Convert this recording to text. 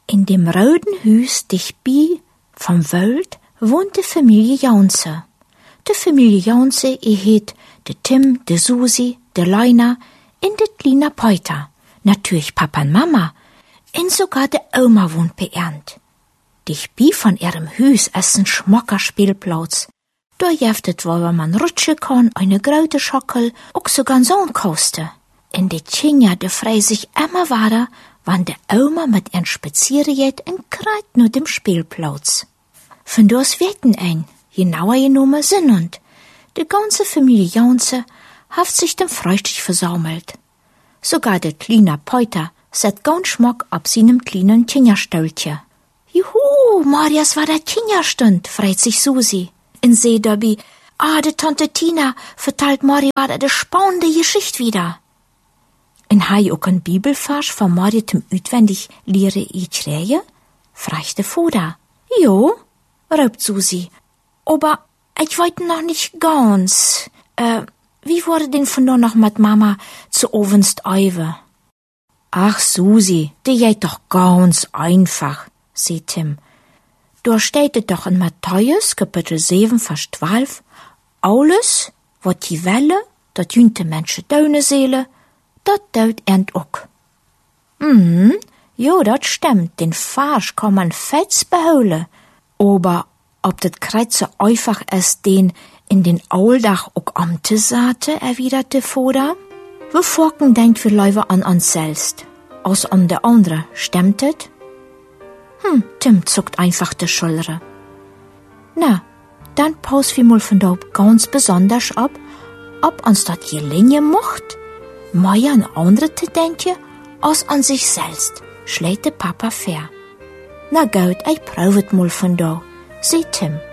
In dem roten Hus dichtbij vom Wald wohnt de Familie Jaunse. De Familie Jaunse, heet de Tim, de Susi, de Leuna en de kleine Peuter. Natürlich Papa und Mama. Und sogar de Oma wohnt beernt. Dichtbij von ihrem Hus ist ein schmocker Spielplatz. Da jeftet wo man rutschen kann, eine grote Schockel, auch sogar so ein Coaster. In de Kinder, de frei sich immer weiter, wann de Oma mit ihren spazieren geht und kreit nur dem Spielplatz. Von das wetten ein, genauer genommen sind und de ganze Familie Jaunse haft sich dem freudig versammelt. Sogar der kleine Peuter set ganz schmock ab seinem kleinen Kinderstöltje. Juhu, Marias war der Kinderstund, freit sich Susi. In See dabei, de Tante Tina verteilt Maria war de spannende Geschichte wieder. In hei auch ein Bibelvers von Maria zum Utwendig lehre ich reje? Fragt der Vater. Jo, raubt Susi. Aber ich wollte noch nicht ganz. Wie wurde denn von da noch mit Mama zu Ovenst Eiwe? Ach, Susi, die geht doch ganz einfach, sagt Tim. Da steht es doch in Matthäus, Kapitel 7, Vers 12, alles, wat die welle, dat jünte Menschen deune seele, dat deut end ook. Jo, dat stimmt, den Vers kann man fets beholen. Aber ob das kreuz so einfach ist, den in den Auldach ook am te zaten, erwiderte Vater. Wir folgen denkt wir Leute an uns selbst. Aus um der andere, stimmt het? Tim zuckt einfach die Schulter. Na, dann paus wir mal von da ganz besonders ab, ob uns dat gelingen mocht, mehr an andere te denken, als an sich selbst, schlägt der Papa fair. Na gut, ich prüf het mal von da, sagt Tim.